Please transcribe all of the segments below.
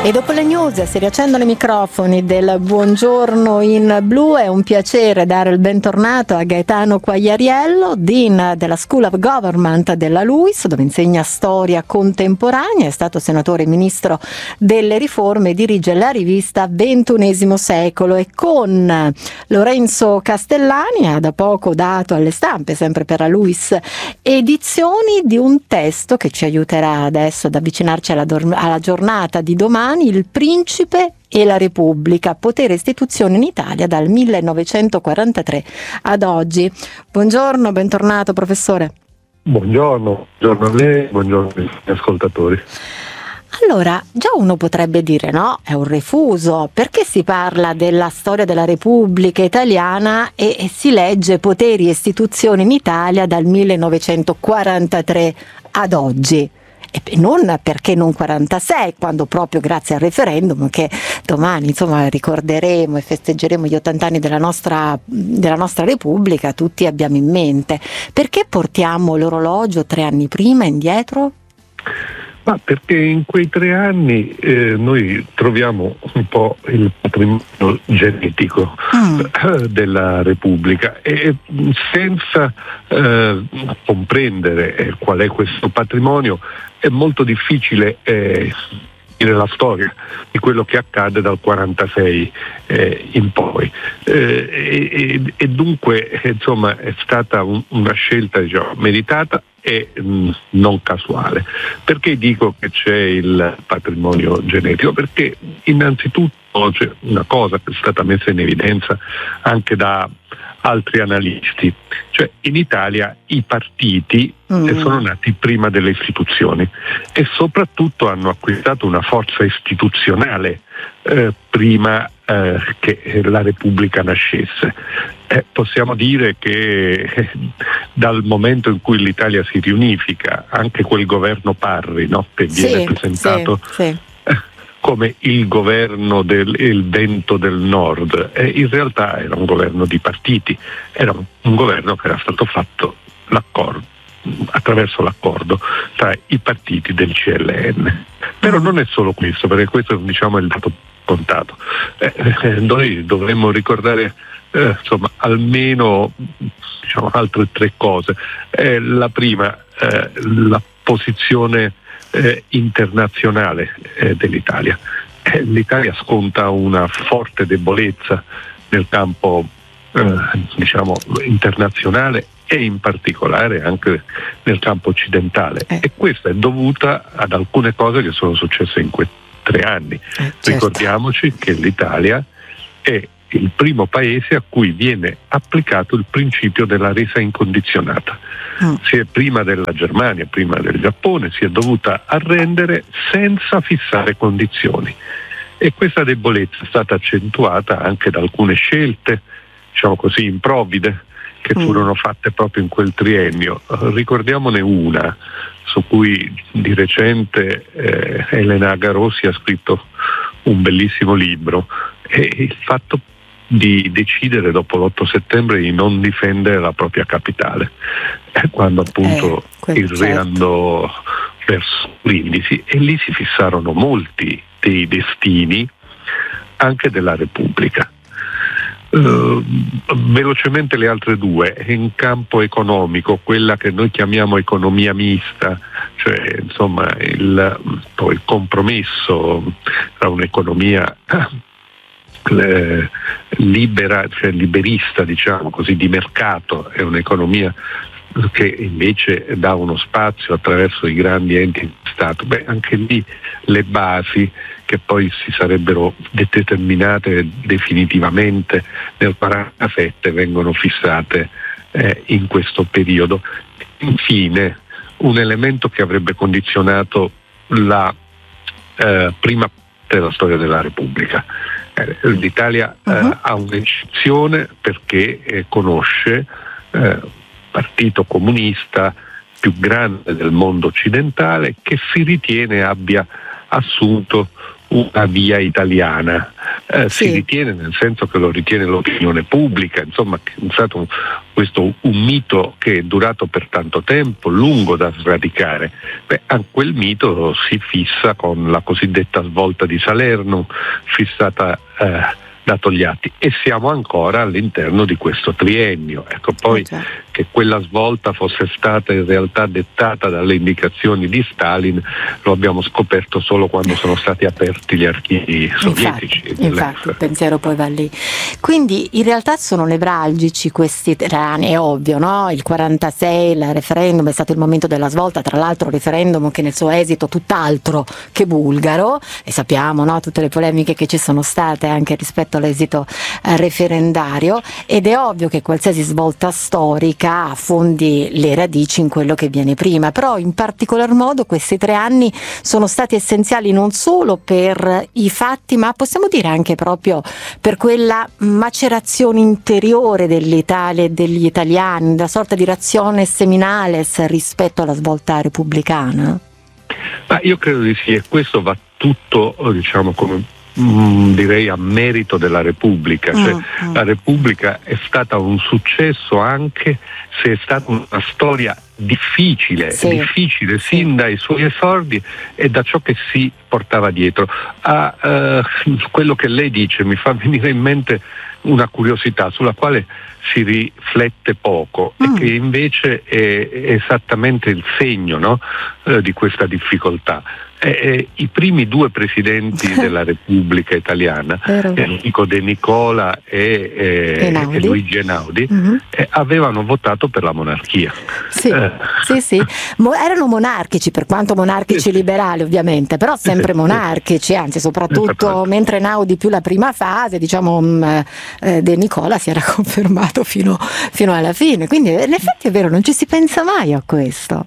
E dopo le news si riaccendono i microfoni del Buongiorno in Blu. È un piacere dare il bentornato a Gaetano Quagliariello, Dean della School of Government della LUISS, dove insegna storia contemporanea, è stato senatore e ministro delle riforme e dirige la rivista XXI Secolo. E con Lorenzo Castellani ha da poco dato alle stampe, sempre per la LUISS Edizioni, di un testo che ci aiuterà adesso ad avvicinarci alla giornata di domani: Il principe e la Repubblica, potere e istituzioni in Italia dal 1943 ad oggi. Buongiorno, bentornato professore. Buongiorno a lei, buongiorno agli ascoltatori. Allora, già uno potrebbe dire no, è un refuso, perché si parla della storia della Repubblica Italiana e si legge poteri e istituzioni in Italia dal 1943 ad oggi? E non perché non 46, quando proprio grazie al referendum che domani ricorderemo e festeggeremo gli 80 anni della nostra Repubblica, tutti abbiamo in mente. Perché portiamo l'orologio 3 anni prima indietro? Ma perché in quei 3 anni noi troviamo un po' il patrimonio genetico della Repubblica, e senza comprendere qual è questo patrimonio è molto difficile dire la storia di quello che accade dal 46 in poi, e dunque insomma è stata una scelta meditata e non casuale. Perché dico che c'è il patrimonio genetico? Perché innanzitutto c'è una cosa che è stata messa in evidenza anche da altri analisti, cioè in Italia i partiti sono nati prima delle istituzioni e soprattutto hanno acquistato una forza istituzionale prima che la Repubblica nascesse. Possiamo dire che dal momento in cui l'Italia si riunifica, anche quel governo Parri, no, che viene presentato come il governo il vento del nord, in realtà era un governo di partiti, era un governo che era stato fatto attraverso l'accordo tra i partiti del CLN. Però non è solo questo, perché questo è il dato contato. Noi dovremmo ricordare almeno altre 3 cose. La prima, la posizione internazionale dell'Italia. L'Italia sconta una forte debolezza nel campo internazionale e in particolare anche nel campo occidentale, e questa è dovuta ad alcune cose che sono successe in quei 3 anni. Certo. Ricordiamoci che l'Italia è il primo paese a cui viene applicato il principio della resa incondizionata. Prima della Germania, prima del Giappone, si è dovuta arrendere senza fissare condizioni, e questa debolezza è stata accentuata anche da alcune scelte, improvvide, che furono fatte proprio in quel triennio. Ricordiamone una su cui di recente Elena Agarossi ha scritto un bellissimo libro, e il fatto di decidere dopo l'8 settembre di non difendere la propria capitale, quando appunto il re andò verso Brindisi, e lì si fissarono molti dei destini anche della Repubblica. Velocemente le altre 2, in campo economico, quella che noi chiamiamo economia mista, cioè il compromesso tra un'economia libera, cioè liberista, di mercato, e un'economia che invece dà uno spazio attraverso i grandi enti di Stato. Anche lì le basi, che poi si sarebbero determinate definitivamente nel 1947, vengono fissate in questo periodo. Infine, un elemento che avrebbe condizionato la prima parte della storia della Repubblica. L'Italia ha un'eccezione perché conosce partito comunista più grande del mondo occidentale, che si ritiene abbia assunto una via italiana, si ritiene, nel senso che lo ritiene l'opinione pubblica, insomma che è stato questo un mito che è durato per tanto tempo, lungo da sradicare. Quel mito si fissa con la cosiddetta svolta di Salerno, fissata da Togliatti, e siamo ancora all'interno di questo triennio. Ecco, poi che quella svolta fosse stata in realtà dettata dalle indicazioni di Stalin lo abbiamo scoperto solo quando sono stati aperti gli archivi sovietici. Infatti il pensiero poi va lì. Quindi in realtà sono nevralgici questi 3 anni, è ovvio, no? Il 46, il referendum è stato il momento della svolta, tra l'altro referendum che nel suo esito tutt'altro che bulgaro, e sappiamo, no, tutte le polemiche che ci sono state anche rispetto all'esito referendario, ed è ovvio che qualsiasi svolta storica affondi le radici in quello che viene prima, però in particolar modo questi 3 anni sono stati essenziali non solo per i fatti, ma possiamo dire anche proprio per quella macerazione interiore dell'Italia e degli italiani, una sorta di razione seminales rispetto alla svolta repubblicana. Ma io credo di sì, e questo va tutto, diciamo, come direi a merito della Repubblica, cioè la Repubblica è stata un successo anche se è stata una storia difficile sin dai suoi esordi e da ciò che si portava dietro. Quello che lei dice mi fa venire in mente una curiosità sulla quale si riflette poco e che invece è esattamente il segno, no, di questa difficoltà. I primi 2 presidenti della Repubblica Italiana, Enrico De Nicola e Luigi Einaudi, avevano votato per la monarchia. Sì. Erano monarchici, per quanto monarchici liberali ovviamente, però sempre monarchici, anzi soprattutto mentre Einaudi più la prima fase, diciamo, De Nicola si era confermato fino alla fine, quindi in effetti è vero, non ci si pensa mai a questo.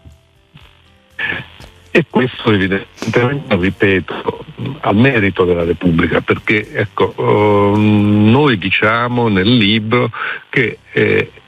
E questo evidentemente, ripeto, a merito della Repubblica, perché ecco, noi diciamo nel libro che